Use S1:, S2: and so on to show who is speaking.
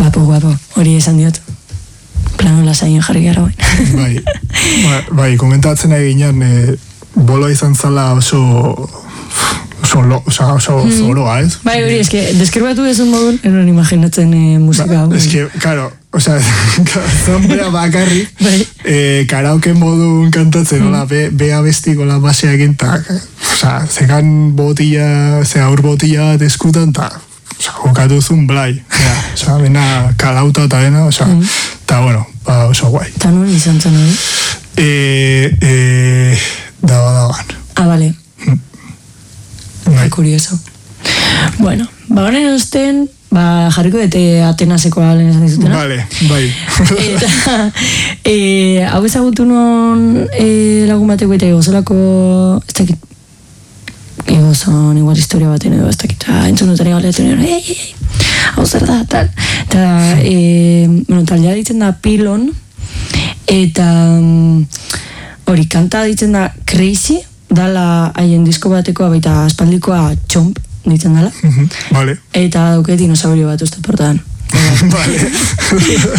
S1: Guapo, hori esan diot. Plano lasaien jarri gara bain.
S2: Bai, komentatzen eginean, boloa izan zala oso zoroa, ez?
S1: Bai, hori, eske, deskribatu ezun modun, eron imaginatzen musika.
S2: Eske, claro, zanbera bakarri, karaoke modun kantatzen, bea bestiko la baseakin, zekan botilla, aur botilla bat eskutan, jokatu zun blai, bena kalauta eta dena, eta bueno, oso guai.
S1: Eta nuen izan zen,
S2: Daban.
S1: Vale. Curioso. Bueno, honen osten, jarriko dute Atenaseko lehen esan dizutena.
S2: Vale, bai.
S1: Eta, hau ezagutu non lagun bateko eta egozolako, ez dakit, egozon igual historia baten edo, ez dakit, entzun duten egaleatu nire, hau zer da, tal. Eta, talea ditzen da Pilon, eta hori kanta ditzen da Crazy, dala haien disko bateko baita aspaldikoa Chomp ditzen dala.
S2: Vale.
S1: Eta dauke dinosaurio bat uste portaan.
S2: Vale.